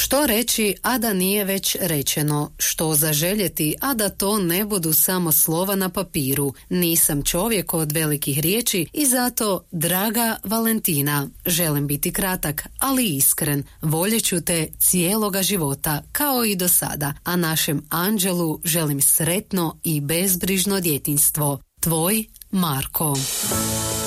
Što reći, a da nije već rečeno? Što zaželjeti, a da to ne budu samo slova na papiru? Nisam čovjek od velikih riječi i zato, draga Valentina, želim biti kratak, ali iskren. Voljet ću te cijeloga života, kao i do sada, a našem anđelu želim sretno i bezbrižno djetinjstvo. Tvoj Marko.